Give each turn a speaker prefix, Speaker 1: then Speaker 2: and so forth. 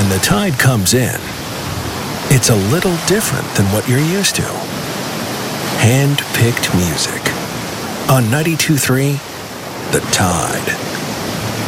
Speaker 1: When the tide comes in, it's a little different than what you're used to. Hand-picked music. On 92.3, The Tide.